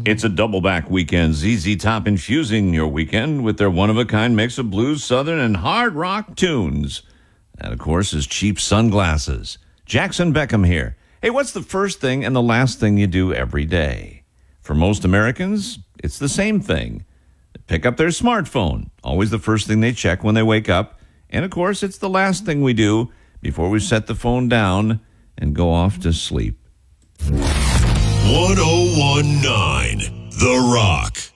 It's a double back weekend. ZZ Top infusing your weekend with their one-of-a-kind mix of blues, southern, and hard rock tunes. That, of course, is Cheap Sunglasses. Jackson Beckham here. Hey, what's the first thing and the last thing you do every day? For most Americans, it's the same thing. They pick up their smartphone. Always the first thing they check when they wake up. And, of course, it's the last thing we do before we set the phone down and go off to sleep. 1019 The Rock.